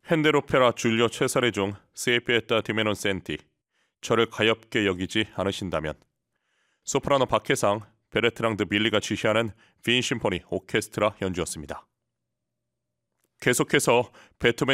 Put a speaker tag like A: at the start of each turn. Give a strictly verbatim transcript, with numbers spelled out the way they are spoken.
A: 핸델 오페라 줄리오 체사레 중 세피에타 디메논 센티, 저를 가엾게 여기지 않으신다면, 소프라노 박해상 베르트랑 드 밀리가 지휘하는 빈 심포니 오케스트라 연주였습니다. 계속해서 베토벤